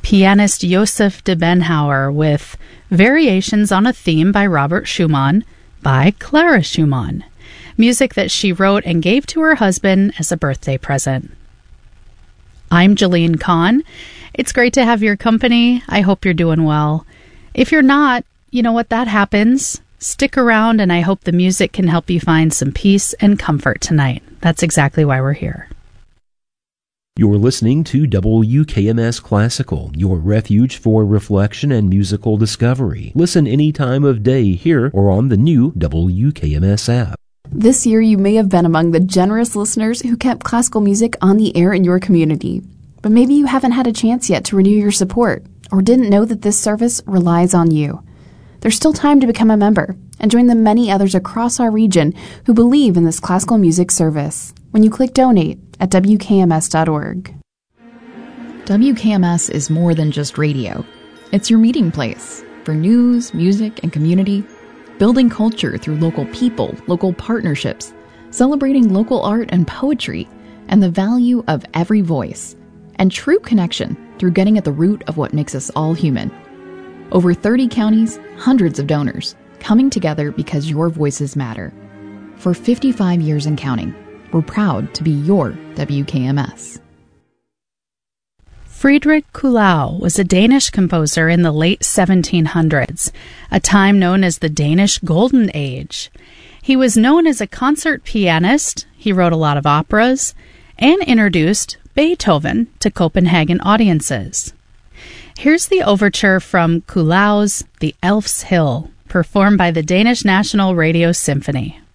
pianist Joseph de Benhauer with Variations on a Theme by Robert Schumann by Clara Schumann, music that she wrote and gave to her husband as a birthday present. I'm Jeline Kahn. It's great to have your company. I hope you're doing well. If you're not, you know what, that happens. Stick around, and I hope the music can help you find some peace and comfort tonight. That's exactly why we're here. You're listening to WKMS Classical, your refuge for reflection and musical discovery. Listen any time of day here or on the new WKMS app. This year, you may have been among the generous listeners who kept classical music on the air in your community. But maybe you haven't had a chance yet to renew your support, or didn't know that this service relies on you. There's still time to become a member and join the many others across our region who believe in this classical music service when you click Donate at WKMS.org. WKMS is more than just radio. It's your meeting place for news, music, and community, building culture through local people, local partnerships, celebrating local art and poetry, and the value of every voice, and true connection through getting at the root of what makes us all human. Over 30 counties, hundreds of donors, coming together because your voices matter. For 55 years and counting, we're proud to be your WKMS. Friedrich Kuhlau was a Danish composer in the late 1700s, a time known as the Danish Golden Age. He was known as a concert pianist, he wrote a lot of operas, and introduced Beethoven to Copenhagen audiences. Here's the overture from Kuhlau's The Elf's Hill, performed by the Danish National Radio Symphony.